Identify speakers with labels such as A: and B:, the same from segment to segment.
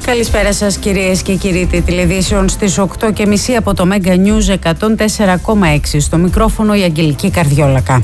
A: Καλησπέρα σας κυρίες και κύριοι. Τηλεδίσεων στις 8:30 από το Mega News 104,6. Στο μικρόφωνο η Αγγελική Καρδιόλακα.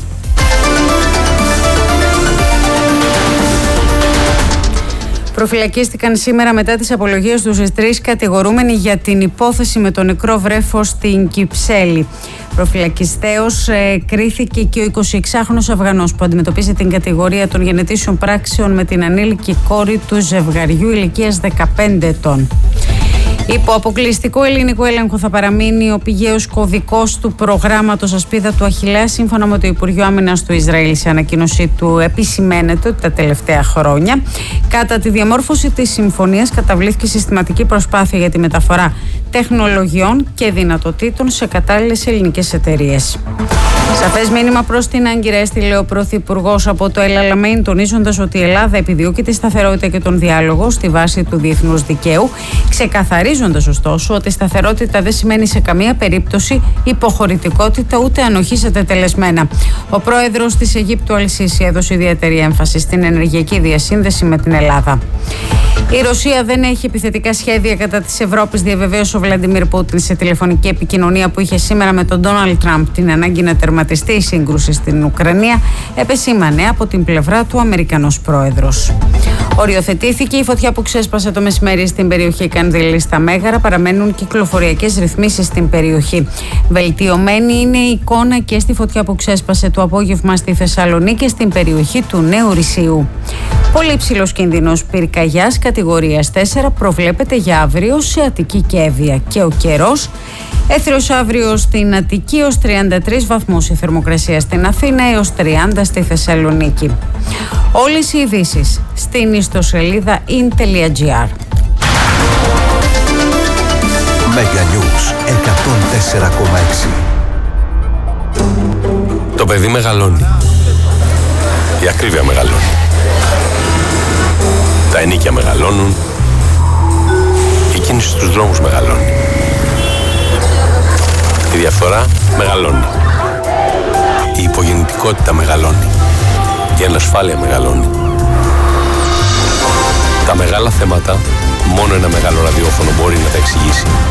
A: Προφυλακίστηκαν σήμερα μετά τις απολογίες τους οι τρεις κατηγορούμενοι για την υπόθεση με το νεκρό βρέφος στην Κυψέλη. Προφυλακιστέως κρίθηκε και ο 26χρονος Αφγανός που αντιμετωπίζει την κατηγορία των γενετήσεων πράξεων με την ανήλικη κόρη του ζευγαριού ηλικίας 15 ετών. Υπό αποκλειστικό ελληνικό έλεγχο θα παραμείνει ο πηγαίος κωδικός του προγράμματος Ασπίδα του Αχιλλέα, σύμφωνα με το Υπουργείο Άμυνας του Ισραήλ. Σε ανακοίνωσή του επισημαίνεται ότι τα τελευταία χρόνια, κατά τη διαμόρφωση της συμφωνίας, καταβλήθηκε συστηματική προσπάθεια για τη μεταφορά τεχνολογιών και δυνατοτήτων σε κατάλληλες ελληνικές εταιρείες. Σαφές μήνυμα προς την Άγκυρα έστειλε ο Πρωθυπουργός από το El Alamein, τονίζοντας ότι η Ελλάδα επιδιώκει τη σταθερότητα και τον διάλογο στη βάση του διεθνούς δικαίου, ξεκαθαρίζοντας ωστόσο ότι η σταθερότητα δεν σημαίνει σε καμία περίπτωση υποχωρητικότητα ούτε ανοχή σε τετελεσμένα. Ο πρόεδρος της Αιγύπτου Αλ-Σίση έδωσε ιδιαίτερη έμφαση στην ενεργειακή διασύνδεση με την Ελλάδα. Η Ρωσία δεν έχει επιθετικά σχέδια κατά της Ευρώπης, διαβεβαίωσε ο Βλαντιμίρ Πούτιν σε τηλεφωνική επικοινωνία που είχε σήμερα με τον Ντόναλντ Τραμπ. Την ανάγκη να τερματιστεί η σύγκρουση στην Ουκρανία επεσήμανε από την πλευρά του Αμερικανός πρόεδρος. Οριοθετήθηκε η φωτιά που ξέσπασε το μεσημέρι στην περιοχή Κανδύλη στα Μέγαρα. Παραμένουν κυκλοφοριακές ρυθμίσεις στην περιοχή. Βελτιωμένη είναι η εικόνα και στη φωτιά που ξέσπασε το απόγευμα στη Θεσσαλονίκη και στην περιοχή του Νέου Ρησιού. Πολύ υψηλός κίνδυνος πυρκαγιάς κατηγορίας 4 προβλέπεται για αύριο σε Αττική και Εύβοια. Και ο καιρός, έθριος αύριο στην Αττική ως 33 βαθμούς, η θερμοκρασία στην Αθήνα έως 30 στη Θεσσαλονίκη. Όλες οι ειδήσεις στην ιστοσελίδα in.gr.
B: Mega News 104,6.
C: Το παιδί μεγαλώνει. Η ακρίβεια μεγαλώνει. Τα ενίκια μεγαλώνουν. Η κίνηση στους δρόμους μεγαλώνει. Η διαφθορά μεγαλώνει. Η υπογεννητικότητα μεγαλώνει. Η ανασφάλεια μεγαλώνει. Τα μεγάλα θέματα μόνο ένα μεγάλο ραδιόφωνο μπορεί να τα εξηγήσει.